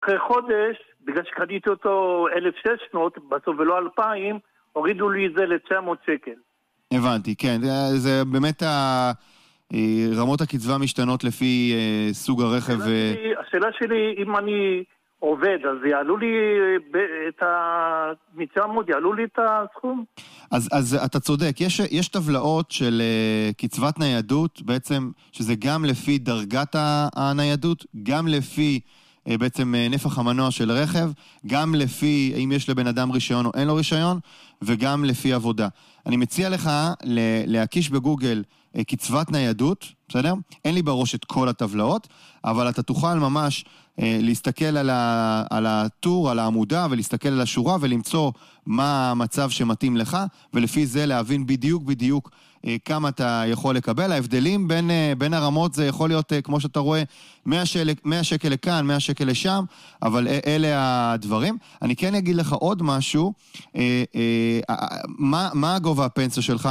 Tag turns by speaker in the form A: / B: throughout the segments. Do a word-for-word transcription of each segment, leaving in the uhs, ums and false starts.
A: אחרי חודש, בגלל שקניתי אותו אלף ושש מאות, בסוף ולא אלפיים, הורידו לי את זה ל-תשע מאות שקל.
B: הבנתי, כן. זה, זה באמת ה... רמות הקצבה משתנות לפי uh, סוג הרכב.
A: השאלה, ו... שלי, השאלה שלי, אם אני עובד, אז יעלו לי את ה-תשע מאות, יעלו לי את הסכום?
B: אז, אז אתה צודק, יש, יש טבלאות של uh, קצבת ניידות, בעצם, שזה גם לפי דרגת הניידות, גם לפי uh, בעצם uh, נפח המנוע של רכב, גם לפי אם יש לבן אדם רישיון או אין לו רישיון, וגם לפי עבודה. אני מציע לך להקיש בגוגל קצבת ניידות, בסדר? אין לי בראש את כל הטבלאות, אבל אתה תוכל ממש אה, להסתכל על, ה, על הטור, על העמודה, ולהסתכל על השורה, ולמצוא מה המצב שמתאים לך, ולפי זה להבין בדיוק בדיוק אה, כמה אתה יכול לקבל. ההבדלים בין, אה, בין הרמות זה יכול להיות, אה, כמו שאתה רואה, מאה שקל לכאן, מאה שקל לשם, אבל אה, אלה הדברים. אני כן אגיד לך עוד משהו, אה, אה, אה, מה, מה הגובה הפנסיה שלך?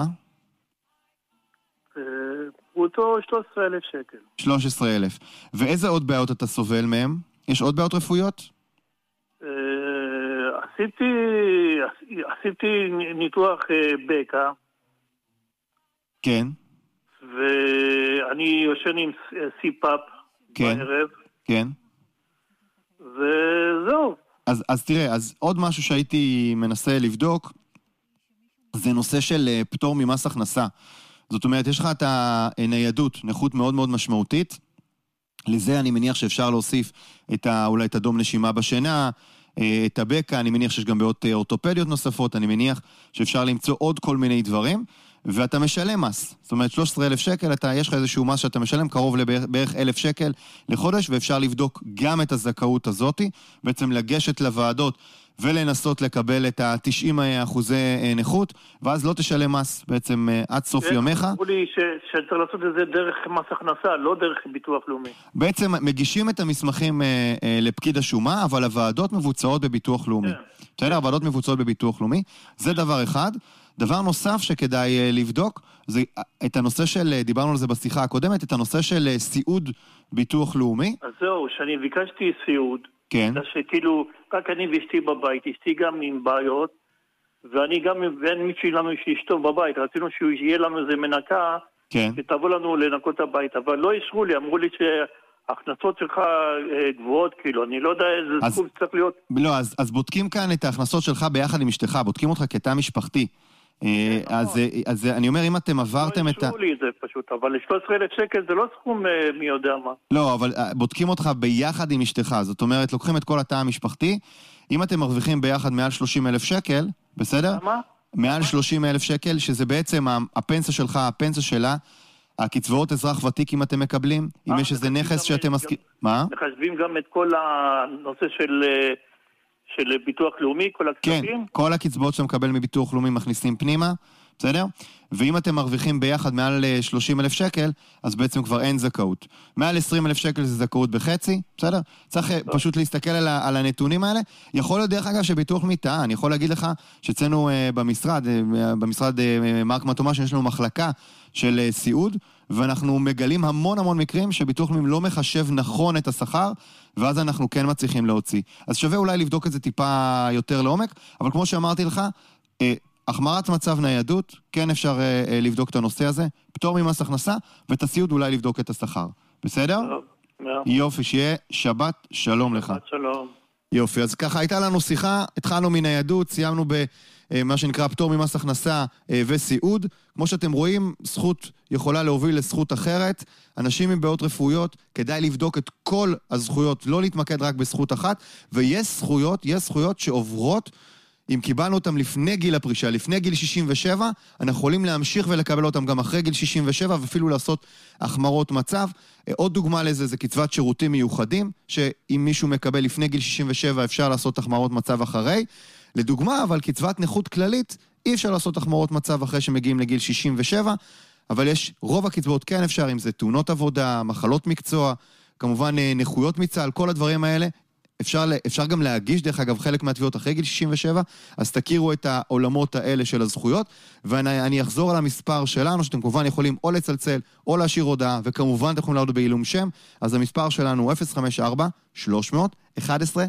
A: הוא אותו שלוש עשרה אלף שקל.
B: שלוש עשרה אלף. ואיזה עוד בעיות אתה סובל מהם? יש עוד בעיות רפואיות?
A: עשיתי, עשיתי ניתוח בקע.
B: כן.
A: ואני יושן עם סיפאפ בערב.
B: כן.
A: וזהו.
B: אז, אז תראה, אז עוד משהו שהייתי מנסה לבדוק, זה נושא של פטור ממס הכנסה. זאת אומרת, יש לך את הניידות, נכות מאוד מאוד משמעותית, לזה אני מניח שאפשר להוסיף את ה, אולי את הדום נשימה בשינה, את הבקע, אני מניח שיש גם בעיות אורתופדיות נוספות, אני מניח שאפשר למצוא עוד כל מיני דברים, ואתה משלם מס. זאת אומרת, שלוש עשרה אלף שקל, אתה, יש לך איזשהו מס שאתה משלם קרוב לבערך אלף שקל לחודש, ואפשר לבדוק גם את הזכאות הזאת, בעצם לגשת לוועדות ולנסות לקבל את ה-תשעים אחוזי נכות, ואז לא תשלם מס בעצם עד סוף יומך.
A: אמרו לי שצריך לעשות את זה דרך מס הכנסה, לא דרך ביטוח לאומי.
B: בעצם מגישים את המסמכים לפקיד השומה, אבל הוועדות מבוצעות בביטוח לאומי. בסדר, הוועדות מבוצעות בביטוח לאומי. זה דבר אחד. דבר נוסף שכדאי לבדוק, זה את הנושא של, דיברנו על זה בשיחה הקודמת, את הנושא של סיעוד ביטוח לאומי.
A: אז זהו, שאני ביקשתי סיעוד,
B: כן.
A: שכאילו, רק אני ואשתי בבית, אשתי גם עם בעיות, ואני גם, ואין מישהו לנו שישתוב בבית, רצינו שיהיה לנו איזה מנקה,
B: כן.
A: שתבוא לנו לנקות את הבית, אבל לא אישרו לי, אמרו לי שההכנסות שלך גבוהות, כאילו, אני לא יודע איזה סכום צריך להיות.
B: לא, אז, אז בודקים כאן את ההכנסות שלך ביחד עם אשתך, בודקים אותך כתא משפחתי. אז, אז אני אומר, אם אתם עברתם את ה...
A: לא אישרו לי את זה פשוט, אבל שלוש עשרה אלף שקל זה לא סכום מי יודע מה.
B: לא, אבל בודקים אותך ביחד עם אשתך, זאת אומרת, לוקחים את כל התא המשפחתי, אם אתם מרוויחים ביחד מעל שלושים אלף שקל, בסדר?
A: מה?
B: מעל שלושים אלף שקל, שזה בעצם הפנסיה שלך, הפנסיה שלה, הקצבאות אזרח ותיק אם אתם מקבלים, אם יש איזה נכס שאתם מסכים... מה?
A: מחשבים גם את כל הנושא של... של ביטוח לאומי, כל הכספים?
B: כן, כל הקצבאות שאתה מקבל מביטוח לאומי מכניסים פנימה, בסדר? ואם אתם מרוויחים ביחד מעל שלושים אלף שקל, אז בעצם כבר אין זכאות. מעל עשרים אלף שקל זה זכאות בחצי, בסדר? צריך טוב. פשוט להסתכל על, על הנתונים האלה. יכול להיות דרך אגב שביטוח מיטה, אני יכול להגיד לך שאצלנו uh, במשרד, uh, במשרד uh, מרק מתומש, יש לנו מחלקה של uh, סיעוד, ואנחנו מגלים המון המון מקרים שביטוח לאומי לא מחשב נכון את השכר, ואז אנחנו כן מצליחים להוציא. אז שווה אולי לבדוק את זה טיפה יותר לעומק, אבל כמו שאמרתי לך, אה, החמרת מצב ניידות, כן אפשר אה, אה, לבדוק את הנושא הזה, פטור ממס הכנסה, ואת הסיעוד אולי לבדוק את השכר. בסדר?
A: טוב,
B: יופי, שיהיה שבת שלום לך.
A: שבת שלום.
B: יופי, אז ככה הייתה לנו שיחה, התחלנו מניידות, סיימנו במה שנקרא פטור ממס הכנסה וסיעוד. כמו שאתם רואים, זכות יכולה להוביל לזכות אחרת. אנשים עם בעיות רפואיות, כדאי לבדוק את כל הזכויות, לא להתמקד רק בזכות אחת, ויש זכויות, יש זכויות שעוברות, אם קיבלנו אותם לפני גיל הפרישה, לפני גיל שישים ושבע, אנחנו יכולים להמשיך ולקבל אותם גם אחרי גיל שישים ושבע, ואפילו לעשות החמרות מצב. עוד דוגמה לזה זה קצבת שירותים מיוחדים, שאם מישהו מקבל לפני גיל שישים ושבע, אפשר לעשות החמרות מצב אחרי. לדוגמה, אבל קצבת נכות כללית, אי אפשר לעשות החמרות מצב אחרי שמגיעים לגיל שישים ושבע, אבל יש רוב הקצבאות כן אפשר, אם זה תאונות עבודה, מחלות מקצוע, כמובן נכויות מצה"ל, כל הדברים האלה, אפשר, אפשר גם להגיש, דרך אגב, חלק מהתביעות אחרי גיל שישים ושבע, אז תכירו את העולמות האלה של הזכויות, ואני אחזור על המספר שלנו, שאתם כמובן יכולים או לצלצל, או להשאיר הודעה, וכמובן אתם יכולים לעלות בעילום שם, אז המספר שלנו הוא אפס חמש ארבע שלוש מאות אחת עשרה